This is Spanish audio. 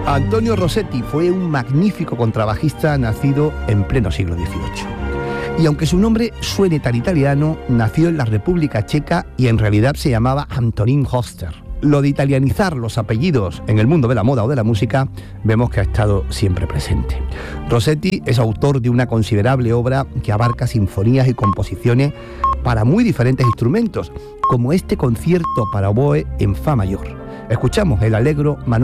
Antonio Rossetti fue un magnífico contrabajista nacido en pleno siglo XVIII. Y aunque su nombre suene tan italiano, nació en la República Checa y en realidad se llamaba Antonín Höster. Lo de italianizar los apellidos en el mundo de la moda o de la música, vemos que ha estado siempre presente. Rossetti es autor de una considerable obra que abarca sinfonías y composiciones para muy diferentes instrumentos, como este concierto para oboe en fa mayor. Escuchamos el Allegro